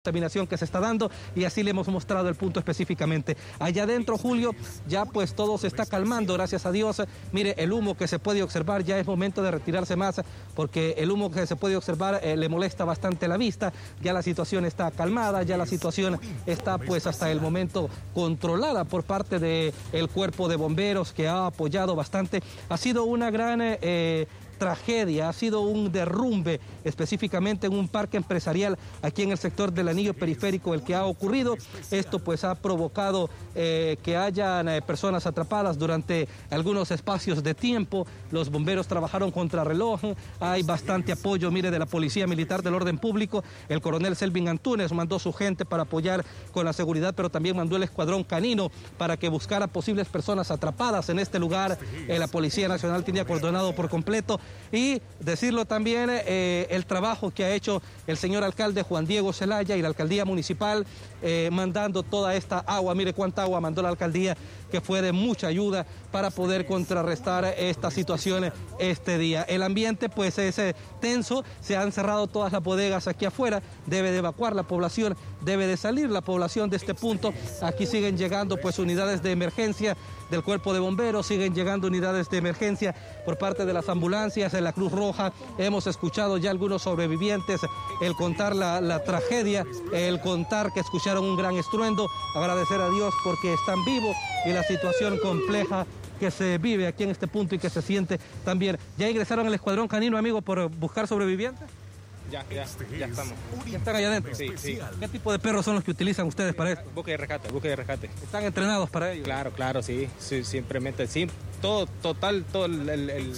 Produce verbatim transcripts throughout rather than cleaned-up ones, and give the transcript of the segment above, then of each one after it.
contaminación que se está dando, y así le hemos mostrado el punto específicamente. Allá adentro, Julio, ya pues todo se está calmando, gracias a Dios. Mire, el humo que se puede observar, ya es momento de retirarse más, porque el humo que se puede observar eh, le molesta bastante la vista. Ya la situación está calmada, ya la situación está pues hasta el momento controlada por parte del cuerpo de bomberos, que ha apoyado bastante. Ha sido una gran eh, tragedia, ha sido un derrumbe específicamente en un parque empresarial aquí en el sector del anillo periférico el que ha ocurrido. Esto pues ha provocado eh, que hayan eh, personas atrapadas durante algunos espacios de tiempo. Los bomberos trabajaron contra reloj, hay bastante apoyo, mire, de la Policía Militar del Orden Público. El coronel Selvin Antunes mandó su gente para apoyar con la seguridad, pero también mandó el escuadrón canino para que buscara posibles personas atrapadas en este lugar. Eh, la Policía Nacional tenía acordonado por completo. Y decirlo también, eh, el trabajo que ha hecho el señor alcalde Juan Diego Zelaya y la alcaldía municipal, eh, mandando toda esta agua. Mire cuánta agua mandó la alcaldía, que fue de mucha ayuda para poder contrarrestar esta situación este día. El ambiente pues es eh, tenso, se han cerrado todas las bodegas aquí afuera, debe de evacuar la población, debe de salir la población de este punto. Aquí siguen llegando pues unidades de emergencia del cuerpo de bomberos, siguen llegando unidades de emergencia por parte de las ambulancias, de la Cruz Roja. Hemos escuchado ya algunos sobrevivientes el contar la, la tragedia, el contar que escucharon un gran estruendo. Agradecer a Dios porque están vivos, y la situación compleja que se vive aquí en este punto y que se siente también. ¿Ya ingresaron al escuadrón canino, amigo, por buscar sobrevivientes? Ya, ya, ya estamos. ¿Ya están allá adentro? Sí, sí. ¿Qué tipo de perros son los que utilizan ustedes para esto? Búsqueda y rescate, búsqueda y rescate. ¿Están entrenados para ello? Claro, claro, sí, sí, simplemente, sí, todo, total, todo el, el, el,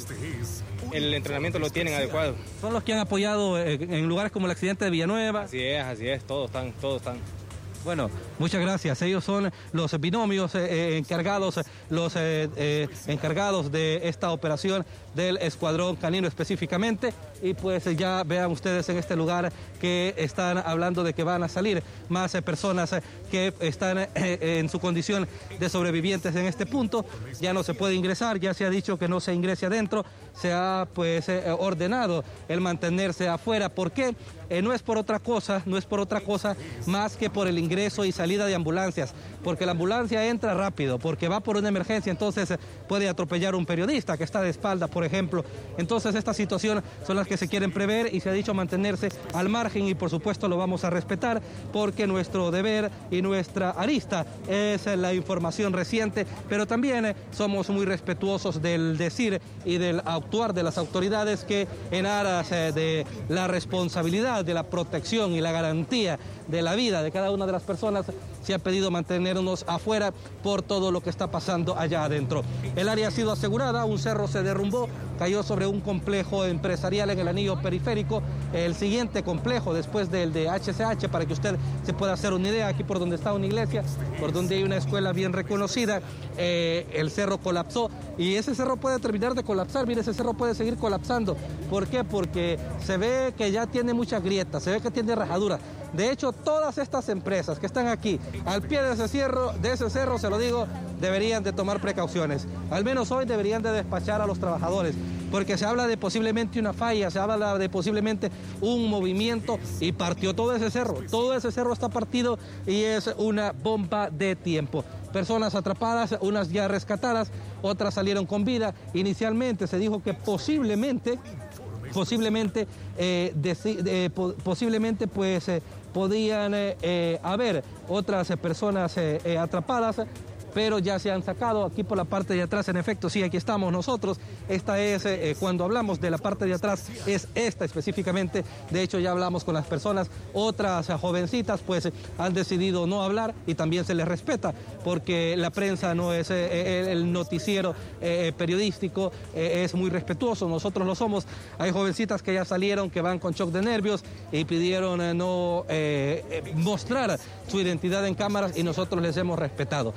el entrenamiento lo tienen adecuado. ¿Son los que han apoyado en lugares como el accidente de Villanueva? Así es, así es, todos están, todos están. Bueno, muchas gracias. Ellos son los binomios eh, encargados, los eh, eh, encargados de esta operación del escuadrón canino específicamente. Y pues ya vean ustedes en este lugar que están hablando de que van a salir más eh, personas eh, que están eh, en su condición de sobrevivientes en este punto. Ya no se puede ingresar, ya se ha dicho que no se ingrese adentro. Se ha pues eh, ordenado el mantenerse afuera. ¿Por qué? Eh, no es por otra cosa, no es por otra cosa más que por el ingreso y salida de ambulancias, porque la ambulancia entra rápido, porque va por una emergencia, entonces eh, puede atropellar un periodista que está de espalda, por ejemplo. Entonces esta situación son las que se quieren prever, y se ha dicho mantenerse al margen, y por supuesto lo vamos a respetar, porque nuestro deber y nuestra arista es eh, la información reciente, pero también eh, somos muy respetuosos del decir y del actuar de las autoridades, que en aras eh, de la responsabilidad, de la protección y la garantía de la vida de cada una de las personas, se ha pedido mantenernos afuera por todo lo que está pasando allá adentro. El área ha sido asegurada, un cerro se derrumbó, cayó sobre un complejo empresarial en el anillo periférico, el siguiente complejo después del de H C H, para que usted se pueda hacer una idea, aquí por donde está una iglesia, por donde hay una escuela bien reconocida, eh, el cerro colapsó, y ese cerro puede terminar de colapsar. Mire, ese cerro puede seguir colapsando. ¿Por qué? Porque se ve que ya tiene muchas grietas, se ve que tiene rajaduras. De hecho, todas estas empresas que están aquí, al pie de ese cerro, de ese cerro, se lo digo, deberían de tomar precauciones. Al menos hoy deberían de despachar a los trabajadores, porque se habla de posiblemente una falla, se habla de posiblemente un movimiento, y partió todo ese cerro. Todo ese cerro está partido y es una bomba de tiempo. Personas atrapadas, unas ya rescatadas, otras salieron con vida. Inicialmente se dijo que posiblemente... posiblemente eh, de, eh, po posiblemente pues eh, podían eh, eh, haber otras eh, personas eh, eh, atrapadas, pero ya se han sacado. Aquí por la parte de atrás, en efecto, sí, aquí estamos nosotros. Esta es, eh, cuando hablamos de la parte de atrás, es esta específicamente. De hecho, ya hablamos con las personas. Otras eh, jovencitas, pues, eh, han decidido no hablar, y también se les respeta, porque la prensa no es eh, el, el noticiero eh, periodístico, eh, es muy respetuoso. Nosotros lo somos. Hay jovencitas que ya salieron, que van con shock de nervios, y pidieron eh, no eh, eh, mostrar su identidad en cámaras, y nosotros les hemos respetado, porque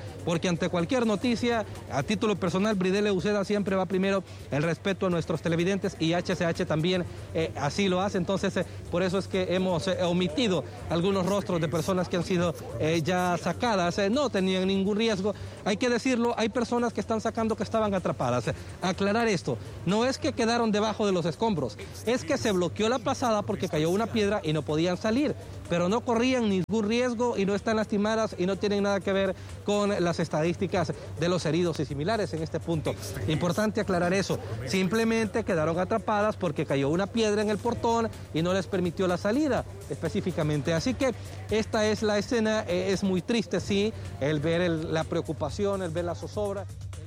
porque ante cualquier noticia, a título personal, Bridel Uceda siempre va primero el respeto a nuestros televidentes y H C H también eh, así lo hace. Entonces, eh, por eso es que hemos eh, omitido algunos rostros de personas que han sido eh, ya sacadas. Eh, no tenían ningún riesgo. Hay que decirlo, hay personas que están sacando que estaban atrapadas. Eh, aclarar esto, no es que quedaron debajo de los escombros, es que se bloqueó la pasada porque cayó una piedra y no podían salir, pero no corrían ningún riesgo y no están lastimadas y no tienen nada que ver con las estadísticas de los heridos y similares en este punto. Importante aclarar eso. Simplemente quedaron atrapadas porque cayó una piedra en el portón y no les permitió la salida específicamente. Así que esta es la escena. Eh, es muy triste, sí, el ver el, la preocupación, el ver la zozobra.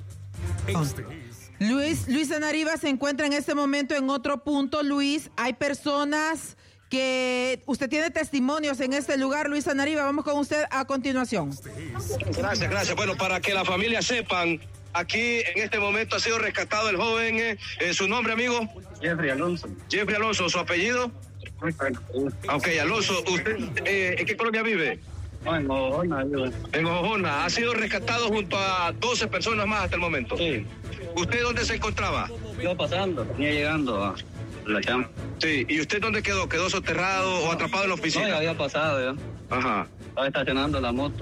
Luis, Luis Anariva se encuentra en este momento en otro punto. Luis, hay personas que usted tiene testimonios en este lugar. Luis Anariva, vamos con usted a continuación. Gracias, gracias. Bueno, para que la familia sepan, aquí en este momento ha sido rescatado el joven. Eh, eh, ¿Su nombre, amigo? Jeffrey Alonso. Jeffrey Alonso. ¿Su apellido? Ok, Alonso. ¿Usted eh, en qué colonia vive? No, en Ojona. En Ojona. Ha sido rescatado junto a doce personas más hasta el momento. Sí. ¿Usted dónde se encontraba? Yo pasando, venía llegando a la chamba. Sí. ¿Y usted dónde quedó? ¿Quedó soterrado o atrapado en la oficina? No, ya había pasado ya. Ajá. Estaba estacionando la moto.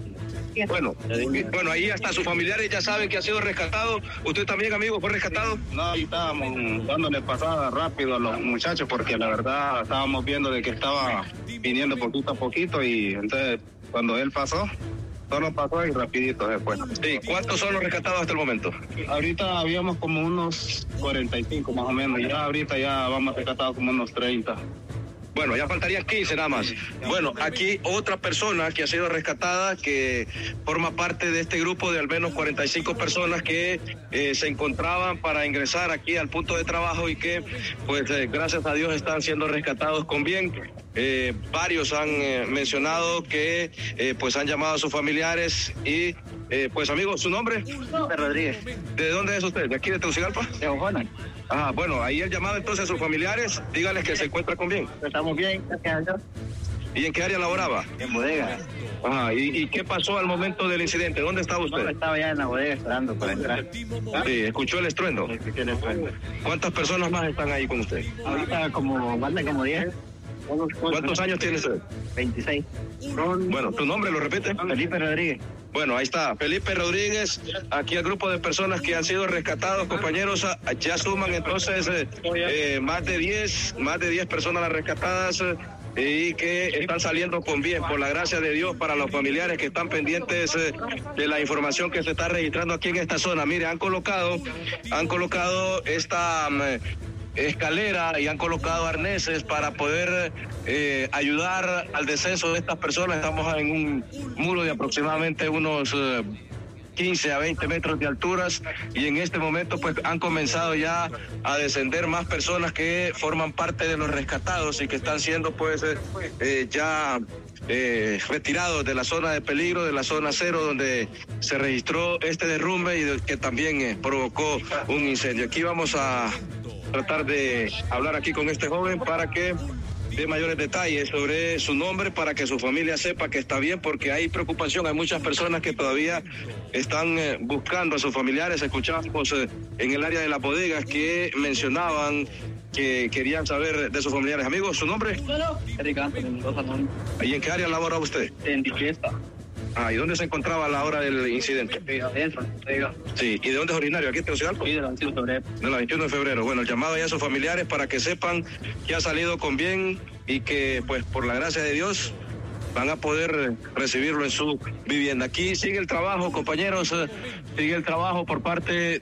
Bueno, bueno, ahí hasta sus familiares ya saben que ha sido rescatado. ¿Usted también, amigo, fue rescatado? No, ahí estábamos dándole pasada rápido a los muchachos porque la verdad estábamos viendo de que estaba viniendo poquito a poquito y entonces cuando él pasó, solo pasó y rapidito después. Sí, ¿cuántos son los rescatados hasta el momento? Ahorita habíamos como unos cuarenta y cinco más o menos, ya ahorita ya vamos rescatados como unos treinta. Bueno, ya faltarían quince nada más. Bueno, aquí otra persona que ha sido rescatada, que forma parte de este grupo de al menos cuarenta y cinco personas que eh, se encontraban para ingresar aquí al punto de trabajo y que, pues, eh, gracias a Dios están siendo rescatados con bien. Eh, varios han eh, mencionado que, eh, pues, han llamado a sus familiares y, eh, pues, amigo, ¿su nombre? Rodríguez. ¿De dónde es usted? ¿De aquí de Tegucigalpa? De Ojona. Ah, bueno, ahí el llamado entonces a sus familiares, díganles que se encuentra con bien. Estamos bien, gracias a Dios. ¿Y en qué área laboraba? En bodega. Ajá, ¿y, y qué pasó al momento del incidente? ¿Dónde estaba usted? No, estaba ya en la bodega esperando para entrar. Sí, ¿escuchó el estruendo? Escuché el estruendo. ¿Cuántas personas más están ahí con usted? Ahorita como, falta como diez. ¿Cuántos años tiene usted? veintiséis. Bueno, ¿tu nombre lo repite? Felipe Rodríguez. Bueno, ahí está, Felipe Rodríguez, aquí el grupo de personas que han sido rescatados, compañeros, ya suman entonces eh, eh, más de diez, más de diez personas las rescatadas eh, y que están saliendo con bien, por la gracia de Dios, para los familiares que están pendientes eh, de la información que se está registrando aquí en esta zona. Mire, han colocado, han colocado esta Um, escalera y han colocado arneses para poder eh, ayudar al descenso de estas personas. Estamos en un muro de aproximadamente unos eh, quince a veinte metros de alturas y en este momento pues han comenzado ya a descender más personas que forman parte de los rescatados y que están siendo pues eh, eh, ya eh, retirados de la zona de peligro, de la zona cero donde se registró este derrumbe y de, que también eh, provocó un incendio. Aquí vamos a tratar de hablar aquí con este joven para que dé mayores detalles sobre su nombre, para que su familia sepa que está bien, porque hay preocupación, hay muchas personas que todavía están eh, buscando a sus familiares. Escuchamos eh, en el área de las bodegas que mencionaban que querían saber de sus familiares. Amigos, ¿su nombre? Eric Anthony Mendoza. ¿Y en qué área labora usted? En Fiesta. Ah, ¿y dónde se encontraba a la hora del incidente? Sí, adentro, diga. Sí, ¿y de dónde es originario? ¿Aquí en Tegucigalpa? Sí, de la veintiuno de febrero. De la veintiuno de febrero. Bueno, el llamado ya a sus familiares para que sepan que ha salido con bien y que, pues, por la gracia de Dios, van a poder recibirlo en su vivienda. Aquí sigue el trabajo, compañeros, sigue el trabajo por parte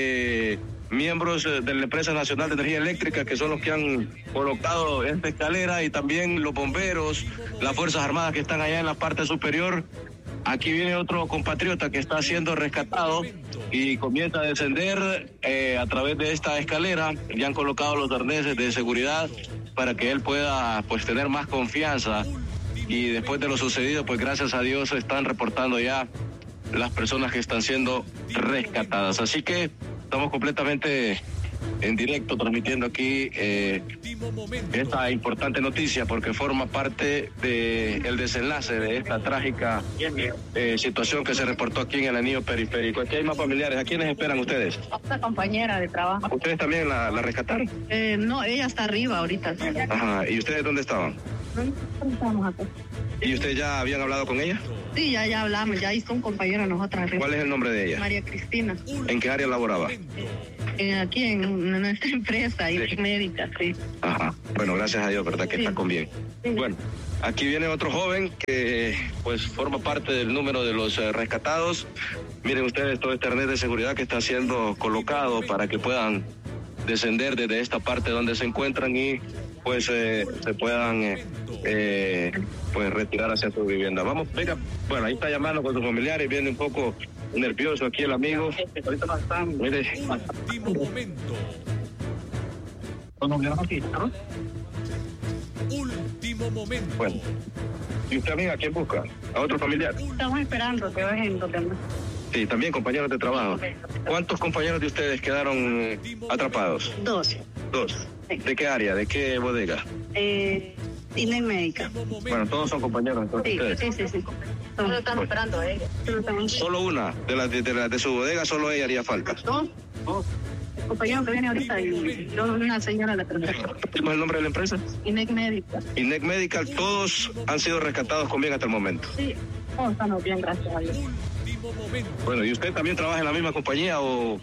de miembros de la Empresa Nacional de Energía Eléctrica, que son los que han colocado esta escalera, y también los bomberos, las Fuerzas Armadas que están allá en la parte superior. Aquí viene otro compatriota que está siendo rescatado y comienza a descender eh, a través de esta escalera. Ya han colocado los arneses de seguridad para que él pueda, pues, tener más confianza. Y después de lo sucedido, pues gracias a Dios están reportando ya las personas que están siendo rescatadas. Así que estamos completamente en directo transmitiendo aquí eh, esta importante noticia porque forma parte del desenlace de esta trágica eh, situación que se reportó aquí en el anillo periférico. Aquí hay más familiares. ¿A quiénes esperan ustedes? Otra compañera de trabajo. ¿Ustedes también la, la rescataron? Eh, no, ella está arriba ahorita. Ajá. ¿Y ustedes dónde estaban? No, estamos acá. ¿Y ustedes ya habían hablado con ella? Sí, ya, ya hablamos, ya hizo un compañero de nosotras arriba. ¿Cuál es el nombre de ella? María Cristina. ¿En qué área laboraba? Eh, aquí en, en nuestra empresa, y Sí. médica, sí. Ajá. Bueno, gracias a Dios, ¿verdad? Que Sí. está con bien. Sí. Bueno, aquí viene otro joven que pues forma parte del número de los eh, rescatados. Miren ustedes todo este arnés de seguridad que está siendo colocado para que puedan descender desde esta parte donde se encuentran y pues eh, se puedan eh, eh, pues retirar hacia su vivienda. Vamos, venga, bueno, ahí está llamando con sus familiares, viene un poco nervioso aquí el amigo. Ahorita pasamos, mire. Último momento. Último momento. Bueno, ¿y usted, amiga, a quién busca? ¿A otro familiar? Estamos esperando que bajen los demás. Sí, también compañeros de trabajo. ¿Cuántos compañeros de ustedes quedaron eh, atrapados? Dos. Dos. ¿De qué área? ¿De qué bodega? Eh, Cine médica. Bueno, todos son compañeros entonces Sí, ustedes. sí, sí, sí. Nosotros estamos esperando a ella. Nosotros estamos- Solo una de las de, de, la- de su bodega, solo ella haría falta. Dos. El compañero que viene ahorita y yo, una señora de la tercera. ¿Cómo es el nombre de la empresa? Inec médica. INEC Medical, todos han sido rescatados con bien hasta el momento. Sí, todos estamos bien, gracias a Dios. Último momento. Bueno, ¿y usted también trabaja en la misma compañía o...?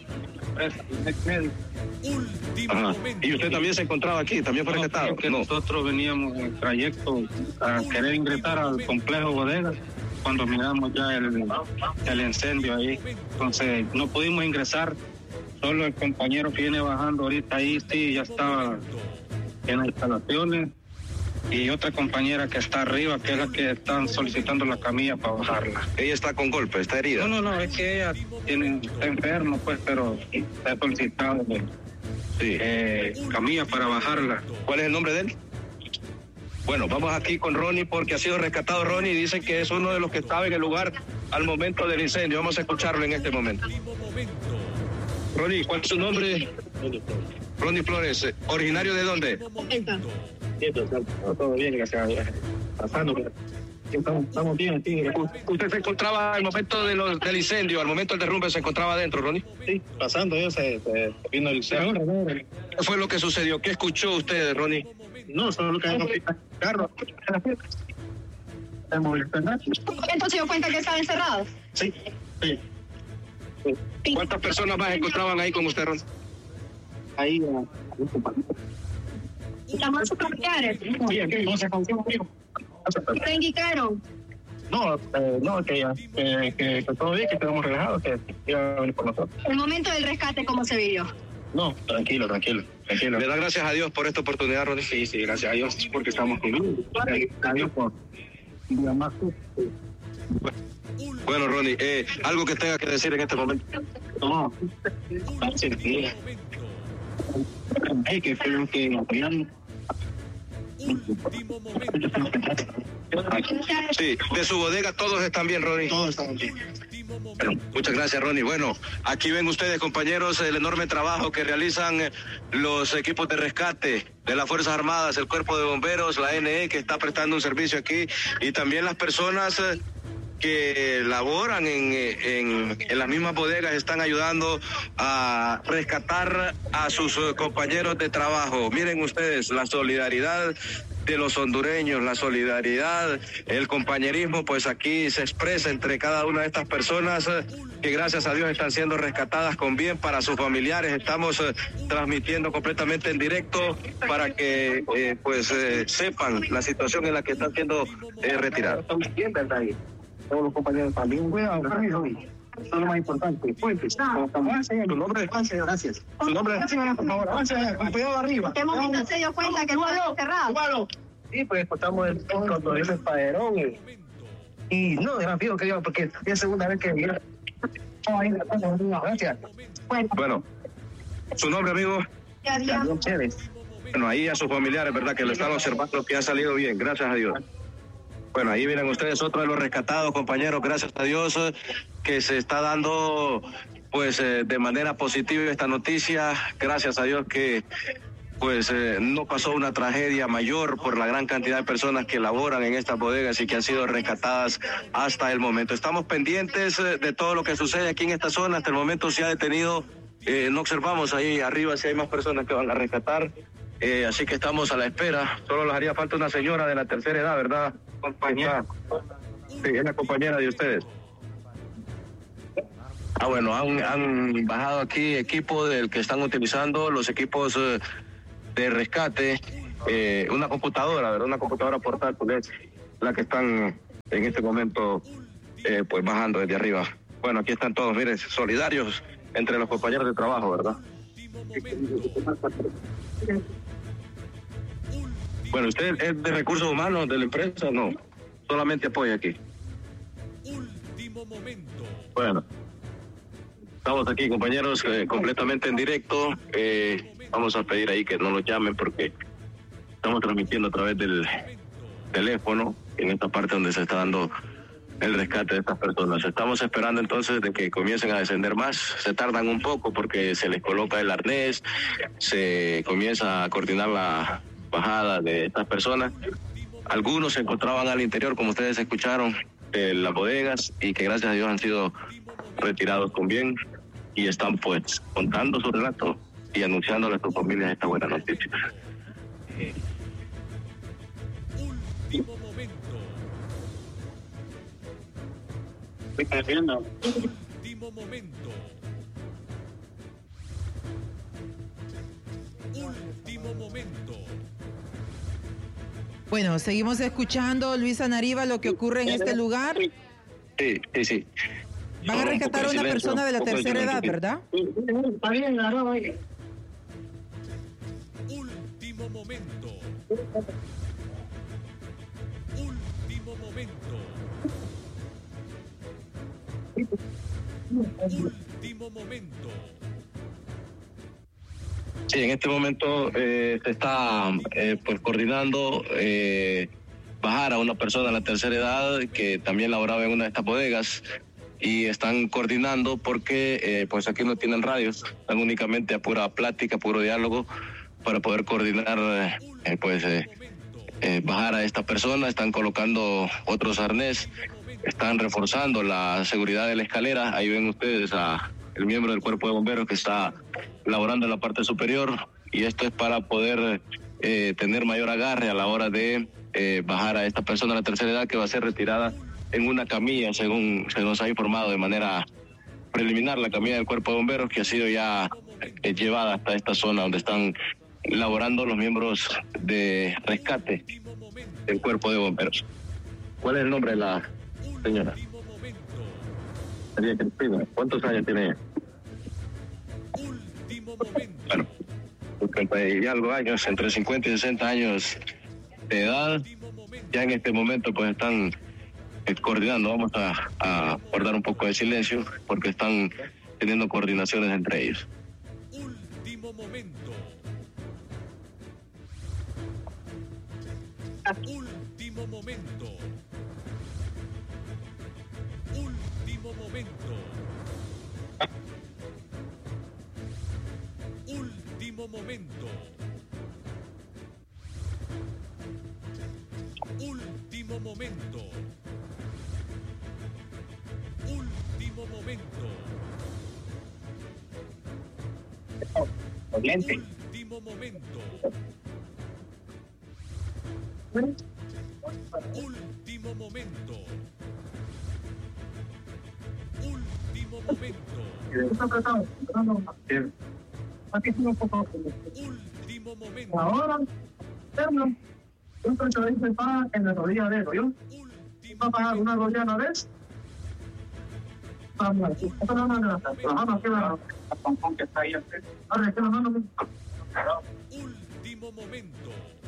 Último Ajá. momento. ¿Y usted también se encontraba aquí? ¿También fue rescatado? Que No. nosotros veníamos en trayecto a querer ingresar al complejo bodega cuando miramos ya el, el incendio ahí. Entonces no pudimos ingresar, solo el compañero que viene bajando ahorita ahí sí ya estaba en las instalaciones y otra compañera que está arriba que es la que están solicitando la camilla para bajarla. Ella está con golpe, está herida. No, no, no, es que ella tiene, está enferma pues, pero está solicitando Sí. eh, camilla para bajarla. ¿Cuál es el nombre de él? Bueno, vamos aquí con Ronnie porque ha sido rescatado Ronnie y dicen que es uno de los que estaba en el lugar al momento del incendio. Vamos a escucharlo en este momento. Último momento. Ronnie, ¿cuál es su nombre? Ronnie Flores, eh, ¿originario de dónde? Todo bien, gracias a Dios. Pasando, estamos, estamos bien, sí. ¿Usted se encontraba al momento de los- del incendio, al momento del derrumbe, se encontraba adentro, Ronnie? Sí, pasando, yo se, se vino el cerro. ¿Qué fue lo que sucedió? ¿Qué escuchó usted, Ronnie? No, solo que no el carro. Entonces se dio cuenta que estaba encerrado. Sí, sí. ¿Cuántas personas más encontraban ahí con usted, Ronnie? Ahí, Llamó a sus familiares. sí, aquí, no se confió. ¿Te indicaron? No, eh, no, que, ya, que, que, que todo bien, que estamos relajados, que iba a venir por nosotros. El momento del rescate, ¿cómo se vivió? No, tranquilo, tranquilo, tranquilo. Le da gracias a Dios por esta oportunidad, Ronnie. Sí, sí, gracias a Dios, porque estamos conmigo. Gracias a Dios por un día más. Bueno, Ronnie, eh, algo que tenga que decir en este momento. No, gracias, sí. Ay, que fue lo que apoyaron. Último momento. Sí, de su bodega todos están bien, Ronnie. Todos estamos bien. Último momento. Bueno, muchas gracias, Ronnie. Bueno, aquí ven ustedes, compañeros, el enorme trabajo que realizan eh, los equipos de rescate de las Fuerzas Armadas, el Cuerpo de Bomberos, la A N E, que está prestando un servicio aquí, y también las personas eh, que laboran en, eh, en, en las mismas bodegas están ayudando a rescatar a sus eh, compañeros de trabajo. Miren ustedes la solidaridad de los hondureños, la solidaridad, el compañerismo, pues aquí se expresa entre cada una de estas personas eh, que gracias a Dios están siendo rescatadas con bien para sus familiares. Estamos eh, transmitiendo completamente en directo para que eh, pues eh, sepan la situación en la que están siendo eh, retirados. Estamos bien, ¿verdad? Todos los compañeros también. Cuidado, eso es lo más importante. Fuentes. ¿Tu nombre? Gracias. ¿Tu nombre? Por favor, avance, con cuidado arriba. ¿En qué momento se dio cuenta que estaba encerrado? Sí, pues escuchamos el cuando dice el paderón y, y no, era fijo que yo, porque es la segunda vez que viene. Gracias. Bueno, Bueno, su nombre, amigo. ya, ya. Chévere. Bueno, ahí a sus familiares, ¿verdad? Que lo están observando, que ha salido bien, gracias a Dios. Bueno, ahí miren ustedes otro de los rescatados, compañeros, gracias a Dios, eh, que se está dando pues eh, de manera positiva esta noticia. Gracias a Dios que pues eh, no pasó una tragedia mayor por la gran cantidad de personas que laboran en estas bodegas y que han sido rescatadas hasta el momento. Estamos pendientes eh, de todo lo que sucede aquí en esta zona. Hasta el momento se ha detenido, eh, no observamos ahí arriba si hay más personas que van a rescatar, eh, así que estamos a la espera. Solo les haría falta una señora de la tercera edad, ¿verdad, compañera? Sí, es la compañera de ustedes. Ah, bueno, han, han bajado aquí equipo del que están utilizando, los equipos eh, de rescate, eh, una computadora, ¿verdad? Una computadora portátil es la que están en este momento eh, pues bajando desde arriba. Bueno, aquí están todos, miren, solidarios entre los compañeros de trabajo, ¿verdad? Bueno, ¿usted es de recursos humanos de la empresa o no? Solamente apoya aquí. Último momento. Bueno, estamos aquí, compañeros, eh, completamente en directo. Eh, vamos a pedir ahí que no nos llamen porque estamos transmitiendo a través del teléfono en esta parte donde se está dando el rescate de estas personas. Estamos esperando entonces de que comiencen a descender más. Se tardan un poco porque se les coloca el arnés, se comienza a coordinar la bajada de estas personas. Algunos se encontraban al interior, como ustedes escucharon, de las bodegas y que gracias a Dios han sido retirados con bien y están pues contando su relato y anunciándole a sus familias esta buena noticia. Último momento. Último momento. Último momento. Bueno, seguimos escuchando, Luis Anariva, lo que ocurre en este lugar. Sí, sí, sí. Van a rescatar a una persona de la tercera edad, ¿verdad? Está bien, claro, oye. Último momento. Último momento. Último momento. Sí, en este momento eh, se está eh, pues coordinando eh, bajar a una persona de la tercera edad que también laboraba en una de estas bodegas y están coordinando porque eh, pues aquí no tienen radios, están únicamente a pura plática, puro diálogo para poder coordinar eh, pues eh, eh, bajar a esta persona. Están colocando otros arnés, están reforzando la seguridad de la escalera. Ahí ven ustedes a el miembro del cuerpo de bomberos que está laborando en la parte superior y esto es para poder eh, tener mayor agarre a la hora de eh, bajar a esta persona de la tercera edad que va a ser retirada en una camilla, según se nos ha informado de manera preliminar, la camilla del cuerpo de bomberos que ha sido ya eh, llevada hasta esta zona donde están laborando los miembros de rescate del cuerpo de bomberos. ¿Cuál es el nombre de la señora? María Cristina. ¿Cuántos años tiene ella? Bueno, cincuenta y algo años, entre cincuenta y sesenta años de edad. Ya en este momento pues están eh, coordinando. Vamos a, a guardar un poco de silencio porque están teniendo coordinaciones entre ellos. Último momento. Último momento. Último momento. Último momento. Último momento. Último momento. Último momento. Último momento. Último momento. Último momento. Ahora, terno, un pecho de paga en la rodilla de ellos. Yo va a pagar una rodilla una vez. Vamos, esto no manda la mano que va a que está ahí. Ahora, que la mano. Último momento.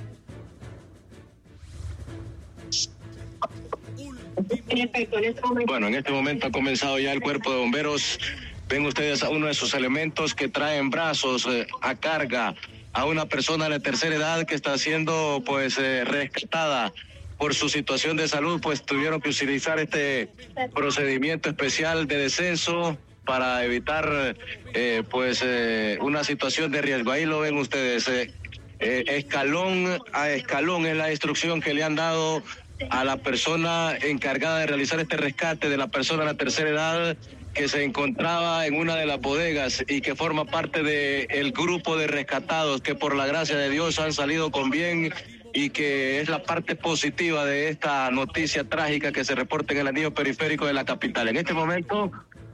Bueno, en este momento ha comenzado ya el cuerpo de bomberos. Ven ustedes a uno de sus elementos que traen brazos eh, a carga a una persona de la tercera edad que está siendo pues eh, rescatada por su situación de salud, pues tuvieron que utilizar este procedimiento especial de descenso para evitar eh, pues eh, una situación de riesgo. Ahí lo ven ustedes, eh, eh, escalón a escalón es la instrucción que le han dado a la persona encargada de realizar este rescate de la persona de la tercera edad que se encontraba en una de las bodegas y que forma parte del grupo de rescatados que por la gracia de Dios han salido con bien, y que es la parte positiva de esta noticia trágica que se reporta en el anillo periférico de la capital. En este momento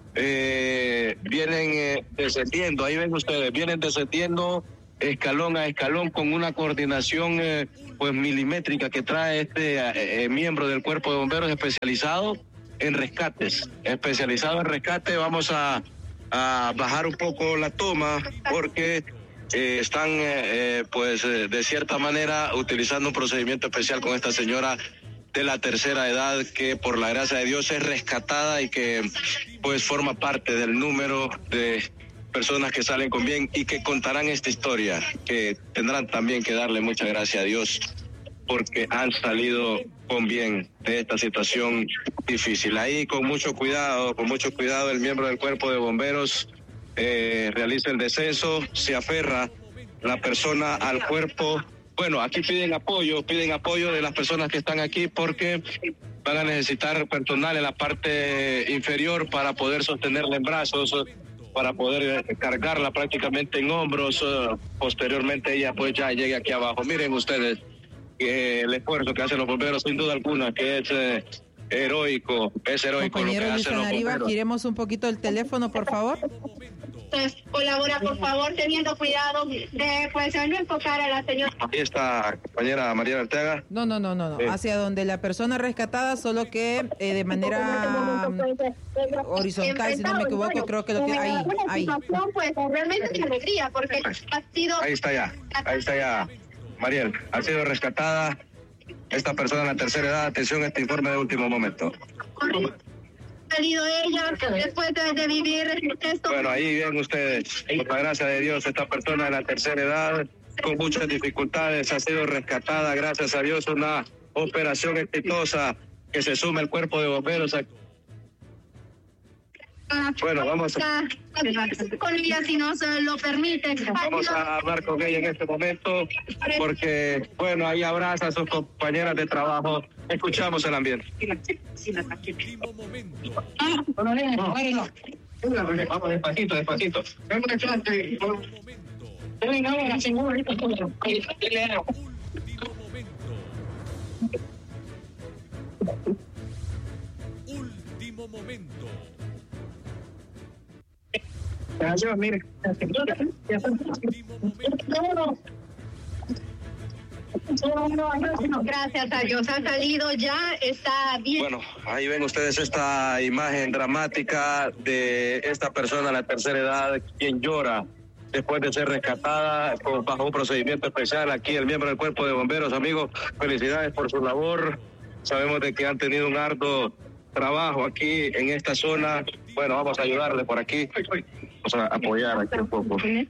eh, vienen eh, descendiendo, ahí ven ustedes, vienen descendiendo escalón a escalón con una coordinación eh, pues milimétrica que trae este eh, eh, miembro del Cuerpo de Bomberos especializado en rescates, especializado en rescate. Vamos a, a bajar un poco la toma porque eh, están eh, eh, pues eh, de cierta manera utilizando un procedimiento especial con esta señora de la tercera edad que por la gracia de Dios es rescatada y que pues forma parte del número de personas que salen con bien y que contarán esta historia, que tendrán también que darle mucha gracia a Dios porque han salido con bien de esta situación difícil. Ahí con mucho cuidado, con mucho cuidado el miembro del Cuerpo de Bomberos eh, realiza el descenso, se aferra la persona al cuerpo. Bueno, aquí piden apoyo, piden apoyo de las personas que están aquí porque van a necesitar personal en la parte inferior para poder sostenerla en brazos, para poder cargarla prácticamente en hombros. Posteriormente ella pues ya llegue aquí abajo. Miren ustedes eh, el esfuerzo que hacen los bomberos, sin duda alguna, que es eh, heroico, es heroico lo que hacen los bomberos. Giremos un poquito el teléfono, por favor. Pues colabora, por favor, teniendo cuidado de pues no enfocar a la señora. Ahí está, compañera Mariana Arteaga. No, no, no, no, no. Sí. Hacia donde la persona rescatada, solo que eh, de manera horizontal, si no me equivoco, creo que lo tiene ahí, ahí. Pues realmente de alegría, porque ha sido... Ahí está ya, ahí está ya, Mariel, ha sido rescatada esta persona en la tercera edad. Atención a este informe de último momento. Salido ella después de, de vivir esto. Bueno, ahí ven ustedes, por la gracia de Dios, esta persona de la tercera edad con muchas dificultades ha sido rescatada, gracias a Dios, una operación exitosa que se suma el Cuerpo de Bomberos. Bueno, vamos a... con ella, si nos lo permite. Vamos a hablar con ella en este momento porque, bueno, ahí abraza a sus compañeras de trabajo. Escuchamos el ambiente. Vamos despacito, despacito. Último momento. Gracias, mire. Gracias a Dios ha salido ya, está bien. Bueno, ahí ven ustedes esta imagen dramática de esta persona de la tercera edad, quien llora después de ser rescatada bajo un procedimiento especial. Aquí el miembro del Cuerpo de Bomberos, amigos, felicidades por su labor. Sabemos de que han tenido un arduo trabajo aquí en esta zona. Bueno, vamos a ayudarle por aquí. Vamos a apoyar aquí un poco. Sí.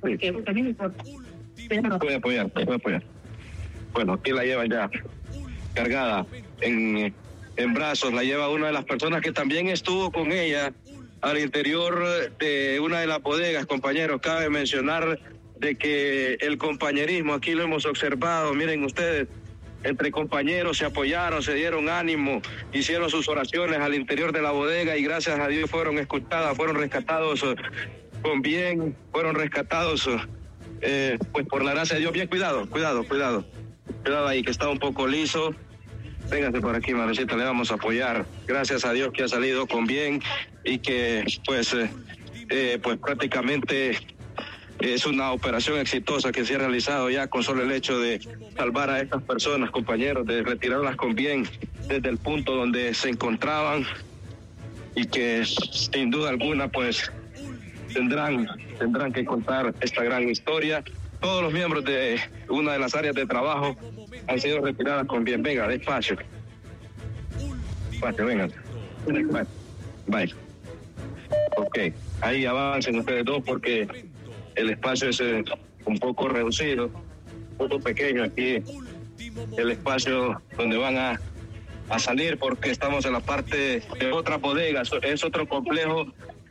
Puede apoyar, puede apoyar. Bueno, aquí la llevan ya cargada en, en brazos. La lleva una de las personas que también estuvo con ella al interior de una de las bodegas, compañeros. Cabe mencionar de que el compañerismo aquí lo hemos observado. Miren ustedes, entre compañeros se apoyaron, se dieron ánimo, hicieron sus oraciones al interior de la bodega y gracias a Dios fueron escuchadas, fueron rescatados uh, con bien, fueron rescatados uh, eh, pues por la gracia de Dios. Bien, cuidado, cuidado, cuidado. Cuidado ahí, que está un poco liso. Véngase por aquí, madrecita, le vamos a apoyar. Gracias a Dios que ha salido con bien y que, pues, eh, eh, pues prácticamente es una operación exitosa que se ha realizado ya con solo el hecho de salvar a estas personas, compañeros, de retirarlas con bien desde el punto donde se encontraban y que, sin duda alguna, pues, tendrán, tendrán que contar esta gran historia. Todos los miembros de una de las áreas de trabajo han sido retiradas con bien. Venga, despacio. Despacio, vengan. Bye. Bye. Ok, ahí avancen ustedes dos porque el espacio es eh, un poco reducido, un poco pequeño aquí. El espacio donde van a, a salir porque estamos en la parte de otra bodega. Es otro complejo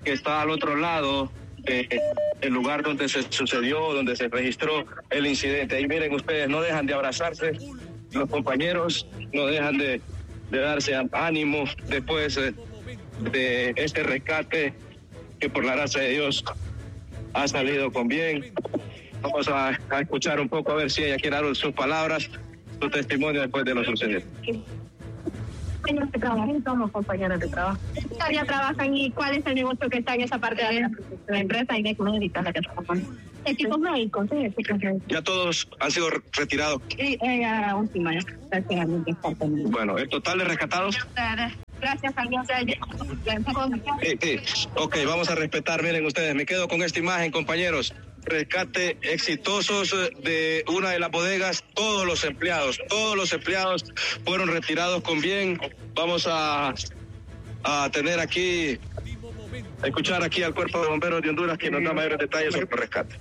que está al otro lado del eh, lugar donde se sucedió, donde se registró el incidente. Ahí miren ustedes, no dejan de abrazarse los compañeros, no dejan de, de darse ánimo después eh, de este rescate que por la gracia de Dios ha salido con bien. Vamos a, a escuchar un poco a ver si ella quiere dar sus palabras, su testimonio después de lo sucedido. Compañeros de trabajo, somos compañeros de trabajo. ¿Todavía trabajan y cuál es el negocio que está en esa parte de la empresa y de médica la que trabajan? Equipos médicos, sí, equipos médicos. ¿Ya todos han sido retirados? Sí, eh, última, prácticamente. Bueno, ¿el total de rescatados? Gracias a Dios. Sí, sí. Ok, vamos a respetar, miren ustedes, me quedo con esta imagen, compañeros. Rescate exitosos de una de las bodegas, todos los empleados, todos los empleados fueron retirados con bien. Vamos a, a tener aquí, a escuchar aquí al Cuerpo de Bomberos de Honduras que nos da mayores detalles sobre el rescate.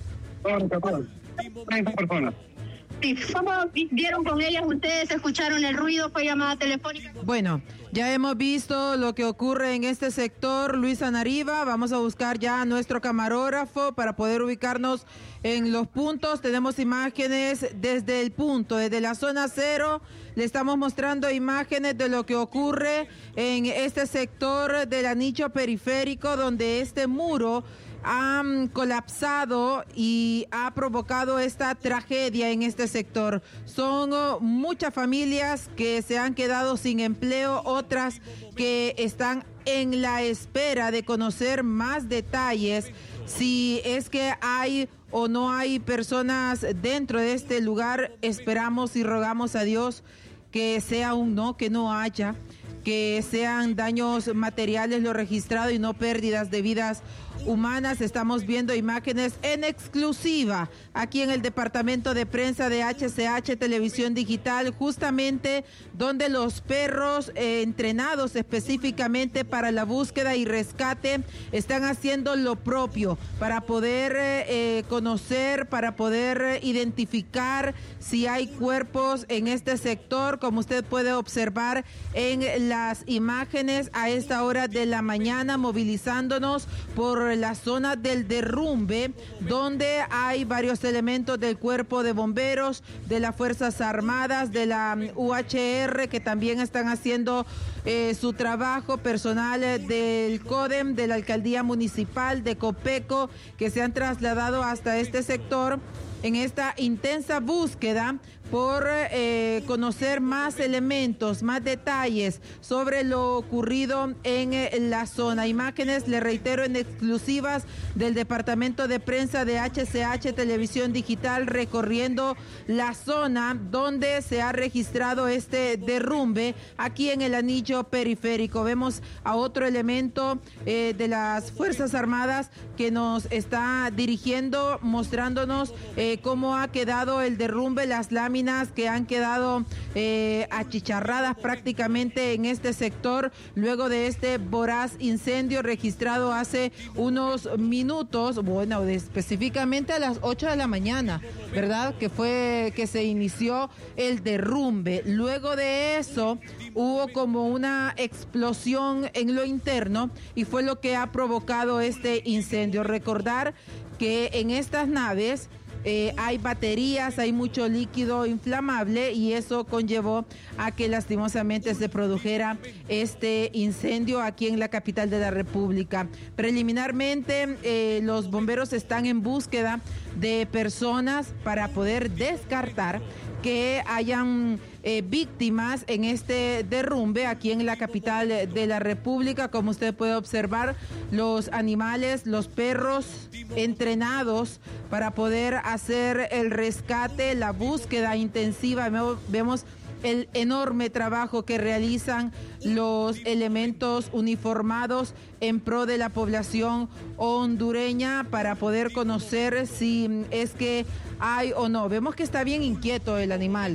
treinta personas. Sí, ¿cómo vieron con ellas ustedes? ¿Escucharon el ruido? ¿Fue llamada telefónica? Bueno, ya hemos visto lo que ocurre en este sector, Luisa Nariva. Vamos a buscar ya a nuestro camarógrafo para poder ubicarnos en los puntos. Tenemos imágenes desde el punto, desde la zona cero. Le estamos mostrando imágenes de lo que ocurre en este sector del anillo periférico, donde este muro ha colapsado y ha provocado esta tragedia en este sector. Son uh, muchas familias que se han quedado sin empleo, otras que están en la espera de conocer más detalles, si es que hay o no hay personas dentro de este lugar. Esperamos y rogamos a Dios que sea un no, que no haya, que sean daños materiales lo registrado y no pérdidas de vidas humanas. Estamos viendo imágenes en exclusiva aquí en el departamento de prensa de H C H Televisión Digital, justamente donde los perros eh, entrenados específicamente para la búsqueda y rescate están haciendo lo propio para poder eh, conocer, para poder eh, identificar si hay cuerpos en este sector, como usted puede observar en las imágenes a esta hora de la mañana, movilizándonos por la zona del derrumbe, donde hay varios elementos del Cuerpo de Bomberos, de las Fuerzas Armadas, de la U H R, que también están haciendo eh, su trabajo, personal eh, del CODEM, de la Alcaldía Municipal, de COPECO, que se han trasladado hasta este sector en esta intensa búsqueda por eh, conocer más elementos, más detalles sobre lo ocurrido en eh, la zona. Imágenes, le reitero, en exclusivas del departamento de prensa de H C H Televisión Digital, recorriendo la zona donde se ha registrado este derrumbe aquí en el anillo periférico. Vemos a otro elemento eh, de las Fuerzas Armadas que nos está dirigiendo, mostrándonos eh, cómo ha quedado el derrumbe, las láminas que han quedado eh, achicharradas prácticamente en este sector luego de este voraz incendio registrado hace unos minutos, bueno, de, específicamente a las ocho de la mañana, ¿verdad? Que fue que se inició el derrumbe. Luego de eso hubo como una explosión en lo interno y fue lo que ha provocado este incendio. Recordar que en estas naves Eh, hay baterías, hay mucho líquido inflamable y eso conllevó a que lastimosamente se produjera este incendio aquí en la capital de la República. Preliminarmente, eh, los bomberos están en búsqueda de personas para poder descartar que hayan eh, víctimas en este derrumbe aquí en la capital de la República. Como usted puede observar, los animales, los perros entrenados para poder hacer el rescate, la búsqueda intensiva. Vemos el enorme trabajo que realizan los elementos uniformados en pro de la población hondureña para poder conocer si es que hay o no. Vemos que está bien inquieto el animal.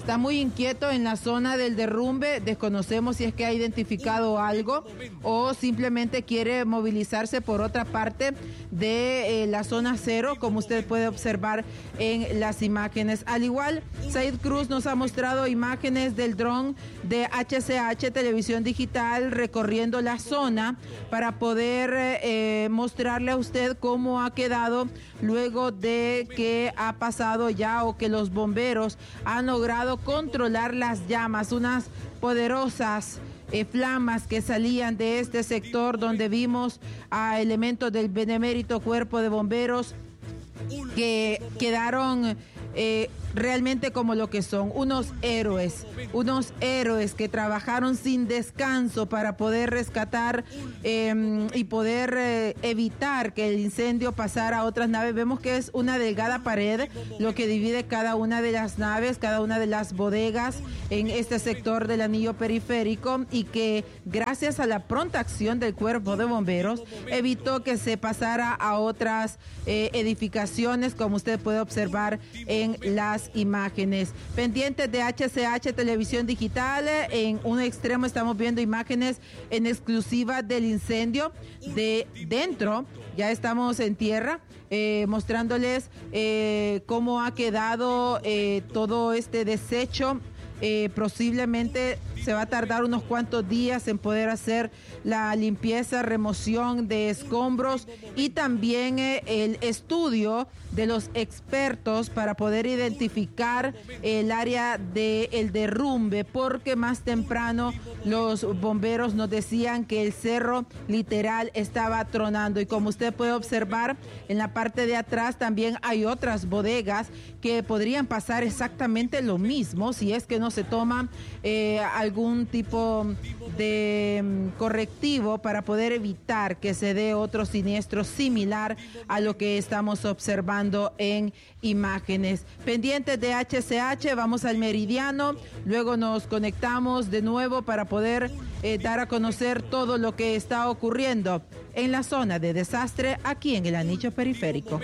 está muy inquieto en la zona del derrumbe. Desconocemos si es que ha identificado algo o simplemente quiere movilizarse por otra parte de eh, la zona cero, como usted puede observar en las imágenes. Al igual, Said Cruz nos ha mostrado imágenes del dron de H C H Televisión Digital recorriendo la zona para poder eh, mostrarle a usted cómo ha quedado luego de que ha pasado ya o que los bomberos han logrado controlar las llamas, unas poderosas eh, flamas que salían de este sector donde vimos a elementos del benemérito Cuerpo de Bomberos que quedaron eh, realmente como lo que son, unos héroes, unos héroes que trabajaron sin descanso para poder rescatar eh, y poder eh, evitar que el incendio pasara a otras naves. Vemos que es una delgada pared lo que divide cada una de las naves, cada una de las bodegas en este sector del anillo periférico, y que gracias a la pronta acción del Cuerpo de Bomberos evitó que se pasara a otras eh, edificaciones, como usted puede observar en las imágenes. Pendientes de H C H Televisión Digital, en un extremo estamos viendo imágenes en exclusiva del incendio. De dentro ya estamos en tierra, eh, mostrándoles eh, cómo ha quedado eh, todo este desecho. Eh, posiblemente se va a tardar unos cuantos días en poder hacer la limpieza, remoción de escombros y también eh, el estudio de los expertos para poder identificar el área del derrumbe, porque más temprano los bomberos nos decían que el cerro literal estaba tronando, y como usted puede observar en la parte de atrás también hay otras bodegas que podrían pasar exactamente lo mismo si es que no se toma eh, algún tipo de um, correctivo para poder evitar que se dé otro siniestro similar a lo que estamos observando en imágenes. Pendientes de H C H, vamos al meridiano, luego nos conectamos de nuevo para poder eh, dar a conocer todo lo que está ocurriendo en la zona de desastre aquí en el anillo periférico.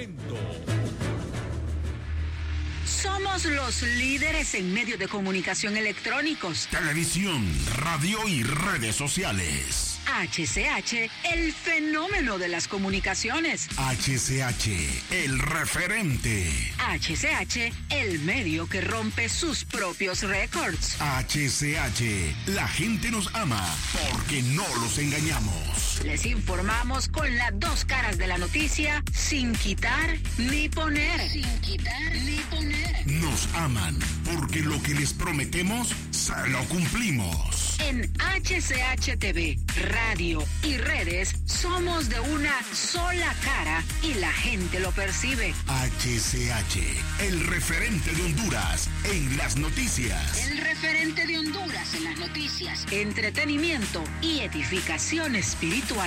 Somos los líderes en medios de comunicación electrónicos, televisión, radio y redes sociales. H C H, el fenómeno de las comunicaciones. H C H, el referente. H C H, el medio que rompe sus propios récords. H C H, la gente nos ama porque no los engañamos. Les informamos con las dos caras de la noticia, sin quitar ni poner. Sin quitar ni poner. Nos aman porque lo que les prometemos, se lo cumplimos. En H C H T V, radio y redes, somos de una sola cara y la gente lo percibe. H C H, el referente de Honduras en las noticias. El referente de Honduras en las noticias, entretenimiento y edificación espiritual.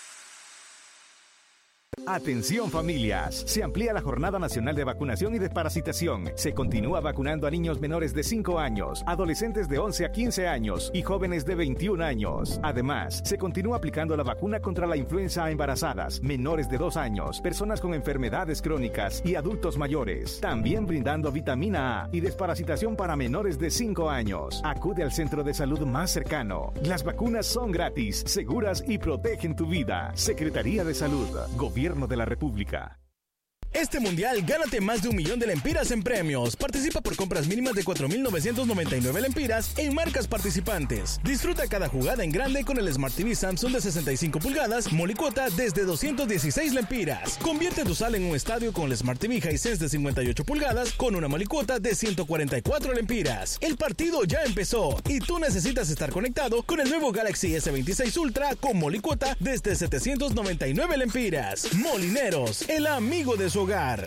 Atención familias, se amplía la Jornada Nacional de Vacunación y Desparasitación. Se continúa vacunando a niños menores de cinco años, adolescentes de once a quince años y jóvenes de veintiún años. Además, se continúa aplicando la vacuna contra la influenza a embarazadas, menores de dos años, personas con enfermedades crónicas y adultos mayores. También brindando vitamina A y desparasitación para menores de cinco años. Acude al centro de salud más cercano. Las vacunas son gratis, seguras y protegen tu vida. Secretaría de Salud, Gobierno de la República. Este mundial, gánate más de un millón de lempiras en premios. Participa por compras mínimas de cuatro mil novecientos noventa y nueve lempiras en marcas participantes. Disfruta cada jugada en grande con el Smart T V Samsung de sesenta y cinco pulgadas, Molicuota desde doscientos dieciséis lempiras. Convierte tu sala en un estadio con el Smart T V Hisense de cincuenta y ocho pulgadas con una Molicuota de ciento cuarenta y cuatro lempiras. El partido ya empezó y tú necesitas estar conectado con el nuevo Galaxy S veintiséis Ultra con Molicuota desde setecientos noventa y nueve lempiras. Molineros, el amigo de su hogar.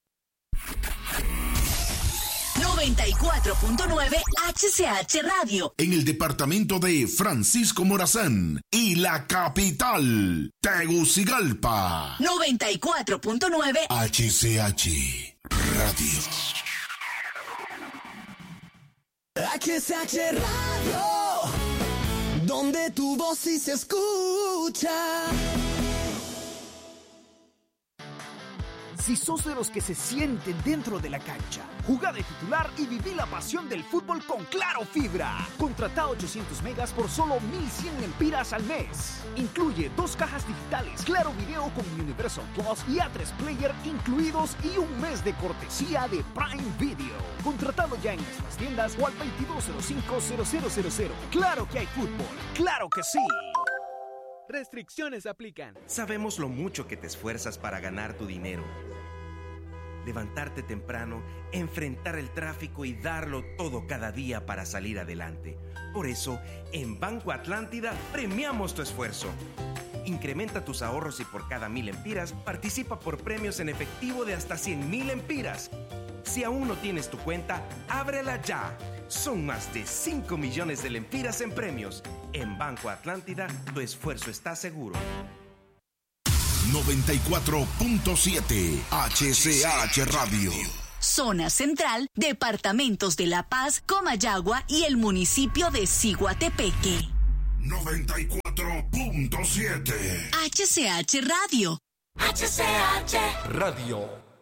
noventa y cuatro punto nueve H C H Radio. En el departamento de Francisco Morazán y la capital, Tegucigalpa. noventa y cuatro punto nueve H C H Radio. H C H Radio, donde tu voz sí se escucha. Si sos de los que se sienten dentro de la cancha, jugá de titular y viví la pasión del fútbol con Claro Fibra. Contratá ochocientos megas por solo mil cien lempiras al mes. Incluye dos cajas digitales, Claro Video con Universal Plus y A tres Player incluidos y un mes de cortesía de Prime Video. Contratalo ya en nuestras tiendas o al veintidós cero cinco cero cero cero cero. Claro que hay fútbol, claro que sí. Restricciones aplican. Sabemos lo mucho que te esfuerzas para ganar tu dinero. Levantarte temprano, enfrentar el tráfico y darlo todo cada día para salir adelante. Por eso, en Banco Atlántida premiamos tu esfuerzo. Incrementa tus ahorros y por cada mil lempiras participa por premios en efectivo de hasta cien mil lempiras. Si aún no tienes tu cuenta, ábrela ya. Son más de cinco millones de lempiras en premios. En Banco Atlántida, tu esfuerzo está seguro. noventa y cuatro punto siete H C H Radio. Zona Central, departamentos de La Paz, Comayagua y el municipio de Ciguatepeque. noventa y cuatro punto siete H C H Radio. H C H Radio